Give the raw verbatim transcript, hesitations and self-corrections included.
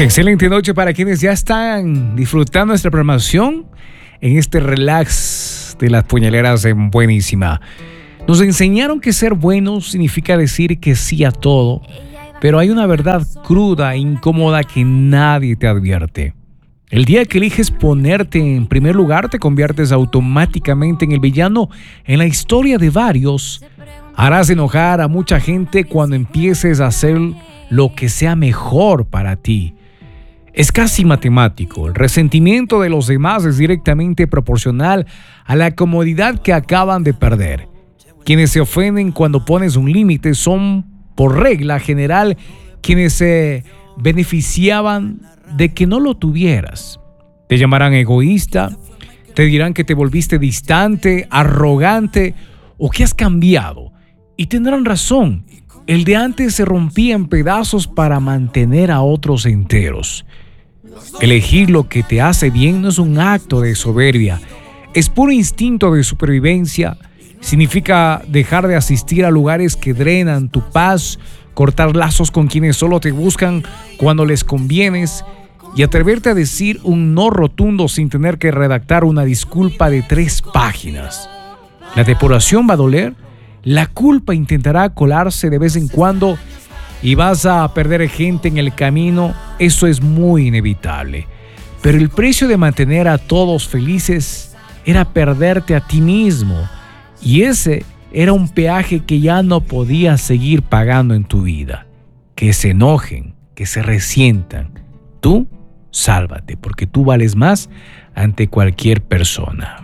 Excelente noche para quienes ya están disfrutando nuestra programación en este relax de las puñaleras en Buenísima. Nos enseñaron que ser bueno significa decir que sí a todo, pero hay una verdad cruda e incómoda que nadie te advierte. El día que eliges ponerte en primer lugar, te conviertes automáticamente en el villano en la historia de varios. Harás enojar a mucha gente cuando empieces a hacer lo que sea mejor para ti. Es casi matemático. El resentimiento de los demás es directamente proporcional a la comodidad que acaban de perder. Quienes se ofenden cuando pones un límite son, por regla general, quienes se beneficiaban de que no lo tuvieras. Te llamarán egoísta, te dirán que te volviste distante, arrogante o que has cambiado. Y tendrán razón. El de antes se rompía en pedazos para mantener a otros enteros. Elegir lo que te hace bien no es un acto de soberbia, es puro instinto de supervivencia. Significa dejar de asistir a lugares que drenan tu paz, cortar lazos con quienes solo te buscan cuando les convienes y atreverte a decir un no rotundo sin tener que redactar una disculpa de tres páginas. La depuración va a doler, la culpa intentará colarse de vez en cuando y vas a perder gente en el camino. Eso es muy inevitable. Pero el precio de mantener a todos felices era perderte a ti mismo. Y ese era un peaje que ya no podías seguir pagando en tu vida. Que se enojen, que se resientan. Tú, sálvate, porque tú vales más ante cualquier persona.